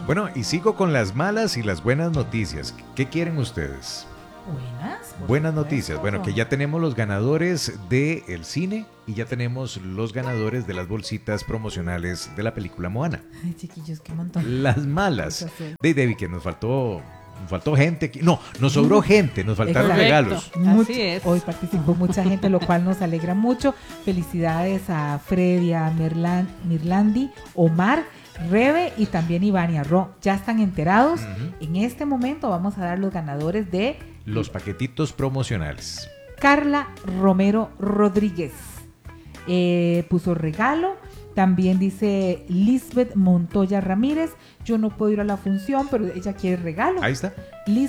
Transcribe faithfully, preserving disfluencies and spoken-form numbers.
Bueno, y sigo con las malas y las buenas noticias. ¿Qué quieren ustedes? Buenas. Buenas noticias. Bueno, que ya tenemos los ganadores del cine y ya tenemos los ganadores de las bolsitas promocionales de la película Moana. Ay, chiquillos, qué montón. Las malas. De Debbie, que nos faltó, nos faltó gente. Aquí. No, nos sobró gente, nos faltaron Exacto. regalos. Mucho, Así es. Hoy participó mucha gente, lo cual nos alegra mucho. Felicidades a Freddy, a Mirlan, Mirlandi, Omar, Rebe y también Ivania Ro. Ya están enterados. Ujú. En este momento vamos a dar los ganadores de Los paquetitos promocionales. Carla Romero Rodríguez. Eh, puso regalo. También dice Lisbeth Montoya Ramírez. Yo no puedo ir a la función, pero ella quiere regalo. Ahí está.